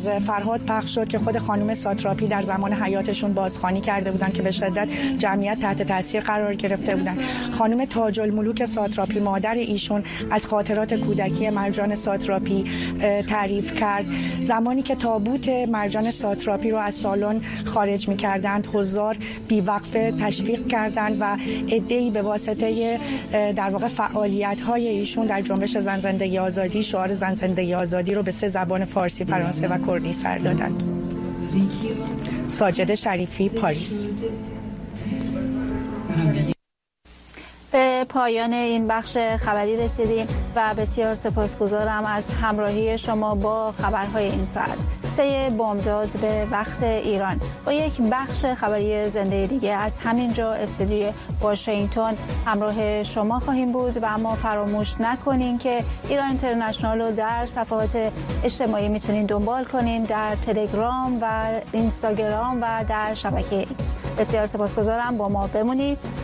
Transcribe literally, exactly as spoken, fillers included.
از فرهاد پخش شد که خود خانم ساتراپی در زمان حیاتشون بازخوانی کرده بودن که به شدت جمعیت تحت تاثیر قرار گرفته بودن. خانم تاج الملوک ساتراپی مادر ایشون از خاطرات کودکی مرجان ساتراپی تعریف کرد. زمانی که تابوت مرجان ساتراپی رو از سالن خارج می‌کردند، حضار بی‌وقفه تشویق کردند و عده‌ای به واسطه در واقع فعالیت‌های ایشون در جنبش زن زندگی آزادی شعار زن زندگی آزادی رو به سه زبان فارسی، فرانسه و کردی سر دادند. ساجد شریفی، پاریس. به پایان این بخش خبری رسیدیم و بسیار سپاسگزارم از همراهی شما با خبرهای این ساعت. سه بامداد به وقت ایران با یک بخش خبری زنده دیگه از همینجا استودیوی واشنگتن همراه شما خواهیم بود و اما فراموش نکنین که ایران اینترنشنال رو در صفحات اجتماعی میتونین دنبال کنین، در تلگرام و اینستاگرام و در شبکه ایکس. بسیار سپاسگزارم، با ما بمونید.